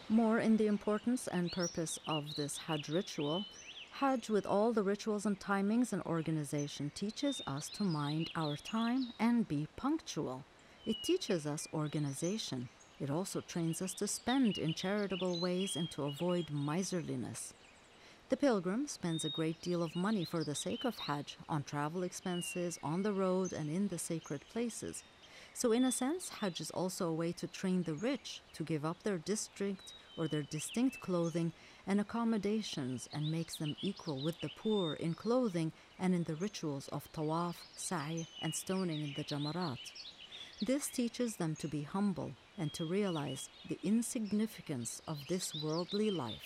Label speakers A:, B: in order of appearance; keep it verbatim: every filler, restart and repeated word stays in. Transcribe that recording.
A: More in the importance and purpose of this Hajj ritual, Hajj, with all the rituals and timings and organization, teaches us to mind our time and be punctual. It teaches us organization. It also trains us to spend in charitable ways and to avoid miserliness. The pilgrim spends a great deal of money for the sake of Hajj on travel expenses, on the road, and in the sacred places. So in a sense, Hajj is also a way to train the rich to give up their district or their distinct clothing and accommodations and makes them equal with the poor in clothing and in the rituals of tawaf, sa'i, and stoning in the jamarat. This teaches them to be humble and to realize the insignificance of this worldly life.